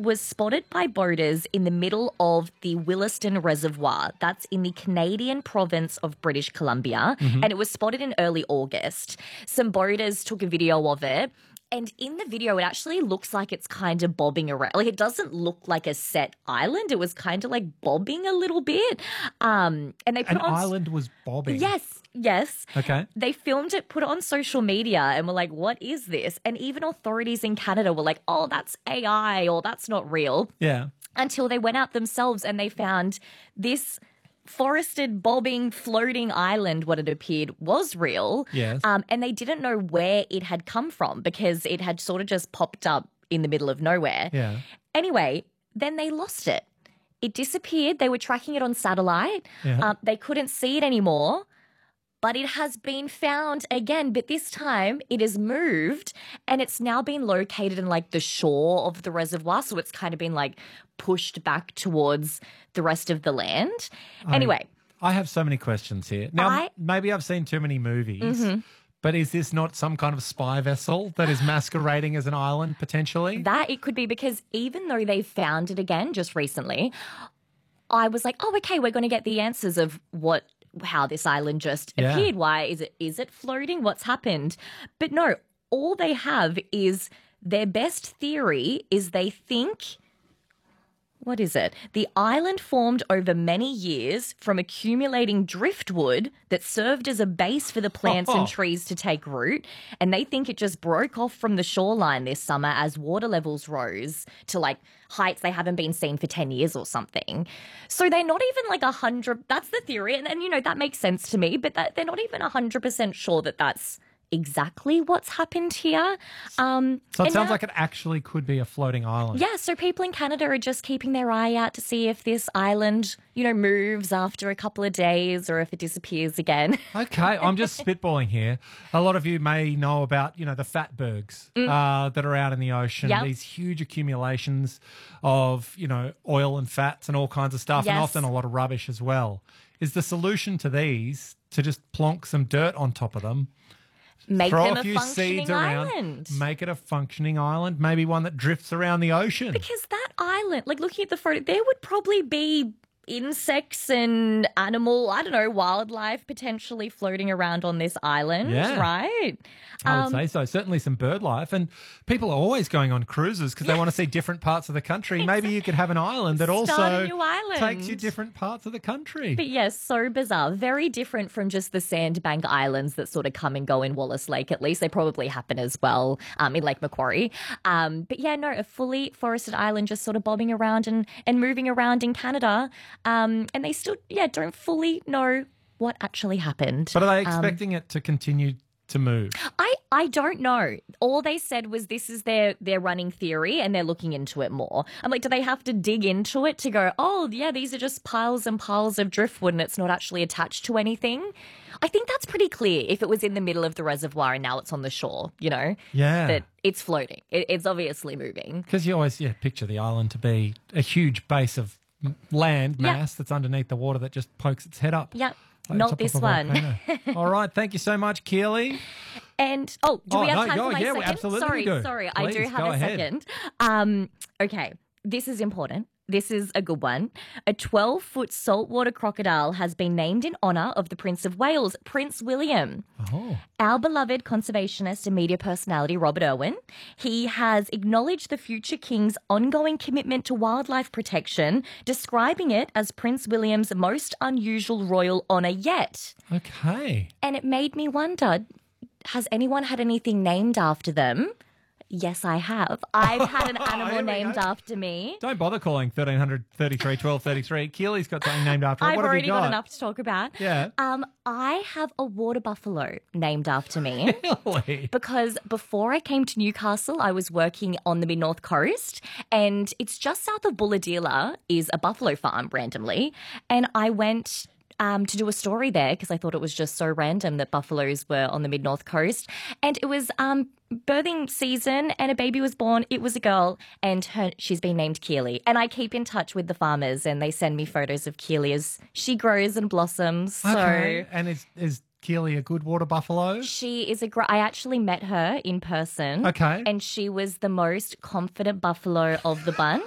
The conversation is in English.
was spotted by boaters in the middle of the Williston Reservoir. That's in the Canadian province of British Columbia, and it was spotted in early August. Some boaters took a video of it. And in the video, it actually looks like it's kind of bobbing around. Like, it doesn't look like a set island. It was kind of like bobbing a little bit. And they put An island was bobbing? Yes. Okay. They filmed it, put it on social media, and were like, what is this? And even authorities in Canada were like, oh, that's AI, or that's not real. Yeah. Until they went out themselves and they found this forested, bobbing, floating island, what it appeared was real. Yes. And they didn't know where it had come from because it had sort of just popped up in the middle of nowhere. Yeah. Anyway, then they lost it. It disappeared. They were tracking it on satellite. Yeah. They couldn't see it anymore. But it has been found again, but this time it has moved and it's now been located in like the shore of the reservoir. So it's kind of been like pushed back towards the rest of the land. Anyway. I have so many questions here. Now, maybe I've seen too many movies, but is this not some kind of spy vessel that is masquerading as an island potentially? That it could be, because even though they found it again just recently, I was like, oh, okay, we're going to get the answers of how this island just appeared. Why is it floating? What's happened? But no, all they have is their best theory is they think, what is it? The island formed over many years from accumulating driftwood that served as a base for the plants and trees to take root. And they think it just broke off from the shoreline this summer as water levels rose to like heights they haven't been seen for 10 years or something. So they're not even like 100. That's the theory. And you know, that makes sense to me, but they're not even 100% sure that that's exactly what's happened here. So it sounds like it actually could be a floating island. Yeah, so people in Canada are just keeping their eye out to see if this island, you know, moves after a couple of days or if it disappears again. Okay, I'm just spitballing here. A lot of you may know about, you know, the fatbergs that are out in the ocean, these huge accumulations of, you know, oil and fats and all kinds of stuff, and often a lot of rubbish as well. Is the solution to these to just plonk some dirt on top of them, Throw them a few functioning seeds around, island. make it a functioning island, maybe one that drifts around the ocean? Because that island, like looking at the photo, there would probably be insects and wildlife potentially floating around on this island, right? I would say so. Certainly some bird life. And people are always going on cruises because they want to see different parts of the country. Maybe you could have an island that also takes you different parts of the country. But yes, so bizarre. Very different from just the sandbank islands that sort of come and go in Wallace Lake, at least. They probably happen as well in Lake Macquarie. But yeah, no, a fully forested island just sort of bobbing around and moving around in Canada. And they still, don't fully know what actually happened. But are they expecting it to continue to move? I don't know. All they said was this is their running theory and they're looking into it more. I'm like, do they have to dig into it to go, oh, yeah, these are just piles and piles of driftwood and it's not actually attached to anything? I think that's pretty clear if it was in the middle of the reservoir and now it's on the shore, you know? Yeah. That it's floating. It's obviously moving. Because you always picture the island to be a huge base of land mass that's underneath the water that just pokes its head up. Yep. Not this one. All right. Thank you so much, Keely. And, do we have time for my second? We absolutely do. Sorry, Please, I do have a second. Okay, this is important. This is a good one. A 12-foot saltwater crocodile has been named in honour of the Prince of Wales, Prince William. Oh. Our beloved conservationist and media personality, Robert Irwin, he has acknowledged the future king's ongoing commitment to wildlife protection, describing it as Prince William's most unusual royal honour yet. Okay. And it made me wonder, has anyone had anything named after them? Yes, I have. I've had an animal named after me. Don't bother calling 1300 33 12 33. Keely's got something named after her. I've What have already you got enough to talk about. Yeah. I have a water buffalo named after me. Really? Because before I came to Newcastle, I was working on the mid-north coast, and it's just south of Bulahdelah is a buffalo farm randomly, and I went to do a story there because I thought it was just so random that buffaloes were on the mid-north coast. And it was birthing season and a baby was born. It was a girl and she's been named Keely. And I keep in touch with the farmers and they send me photos of Keely as she grows and blossoms. Okay. So, And is Keely a good water buffalo? she is I actually met her in person. Okay. And she was the most confident buffalo of the bunch.